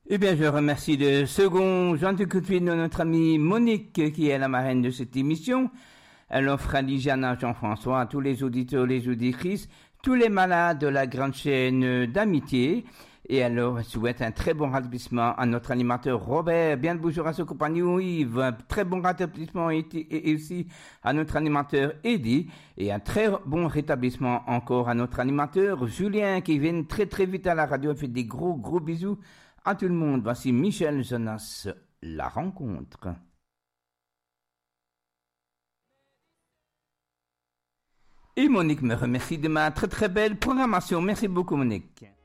Eh bien, je remercie le second gentil coup de fil de notre amie Monique, qui est la marraine de cette émission. Elle offre à Ligiana, Jean-François, à tous les auditeurs, les auditrices, tous les malades de la grande chaîne d'amitié. Et elle leur souhaite un très bon rétablissement à notre animateur Robert. Bien le bonjour à ce compagnon Yves. Un très bon rétablissement et aussi à notre animateur Eddie. Et un très bon rétablissement encore à notre animateur Julien, qui vient très très vite à la radio. Il fait des gros bisous à tout le monde. Voici Michel Jonas, La Rencontre. Et Monique me remercie de ma très très belle programmation. Merci beaucoup Monique.